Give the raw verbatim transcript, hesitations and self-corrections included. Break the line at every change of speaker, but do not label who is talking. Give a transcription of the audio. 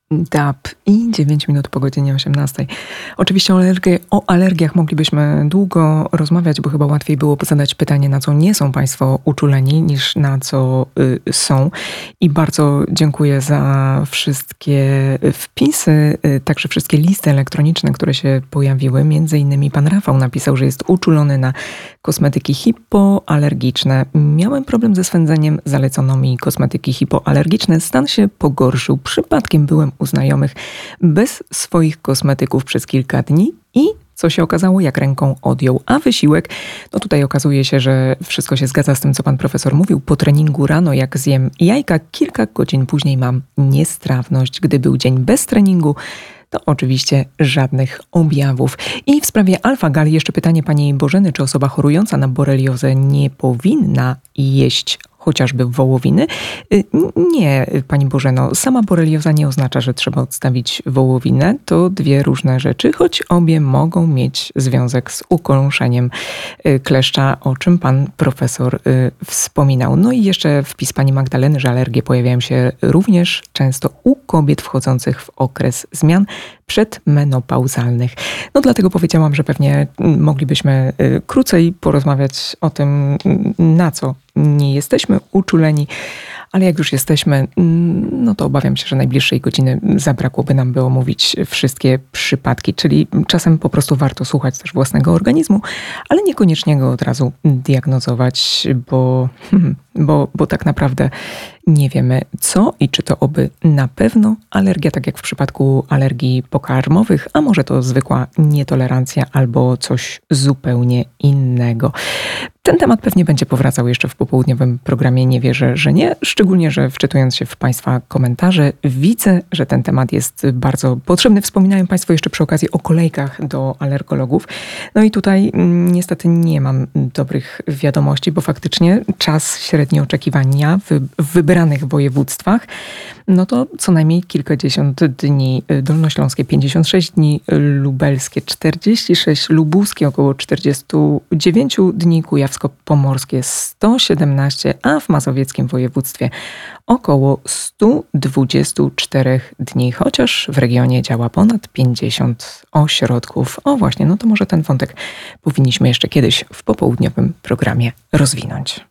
D A B i dziewięć minut po godzinie osiemnastej. Oczywiście o, alergie, o alergiach moglibyśmy długo rozmawiać, bo chyba łatwiej byłoby zadać pytanie, na co nie są Państwo uczuleni, niż na co y, są. I bardzo dziękuję za wszystkie wpisy, y, także wszystkie listy elektroniczne, które się pojawiły. Między innymi pan Rafał napisał, że jest uczulony na kosmetyki hipoalergiczne. Miałem problem ze swędzeniem, zalecono mi kosmetyki hipoalergiczne. Stan się pogorszył. Przypadkiem byłem u znajomych bez swoich kosmetyków przez kilka dni i co się okazało, jak ręką odjął. A wysiłek, no tutaj okazuje się, że wszystko się zgadza z tym, co pan profesor mówił. Po treningu rano, jak zjem jajka, kilka godzin później mam niestrawność. Gdy był dzień bez treningu, to oczywiście żadnych objawów. I w sprawie alfa-gali jeszcze pytanie pani Bożeny, czy osoba chorująca na boreliozę nie powinna jeść chociażby wołowiny? Nie, pani Bożeno, sama borelioza nie oznacza, że trzeba odstawić wołowinę. To dwie różne rzeczy, choć obie mogą mieć związek z ukąszeniem kleszcza, o czym pan profesor wspominał. No i jeszcze wpis pani Magdaleny, że alergie pojawiają się również często u kobiet wchodzących w okres zmian przedmenopauzalnych. No dlatego powiedziałam, że pewnie moglibyśmy krócej porozmawiać o tym, na co nie jesteśmy uczuleni, ale jak już jesteśmy, no to obawiam się, że najbliższej godziny zabrakłoby nam, by omówić wszystkie przypadki, czyli czasem po prostu warto słuchać też własnego organizmu, ale niekoniecznie go od razu diagnozować, bo, bo, bo tak naprawdę nie wiemy co i czy to oby na pewno alergia, tak jak w przypadku alergii pokarmowych, a może to zwykła nietolerancja albo coś zupełnie innego. Ten temat pewnie będzie powracał jeszcze w popołudniowym programie Nie wierzę, że nie. Szczególnie, że wczytując się w Państwa komentarze, widzę, że ten temat jest bardzo potrzebny. Wspominają Państwo jeszcze przy okazji o kolejkach do alergologów. No i tutaj niestety nie mam dobrych wiadomości, bo faktycznie czas średni oczekiwania w, w wybranych województwach, no to co najmniej kilkadziesiąt dni. Dolnośląskie pięćdziesiąt sześć dni, lubelskie czterdzieści sześć, lubuskie około czterdzieści dziewięć dni, kujawsko-pomorskie sto siedemnaście, a w mazowieckim województwie około sto dwadzieścia cztery dni, chociaż w regionie działa ponad pięćdziesiąt ośrodków. O właśnie, no to może ten wątek powinniśmy jeszcze kiedyś w popołudniowym programie rozwinąć.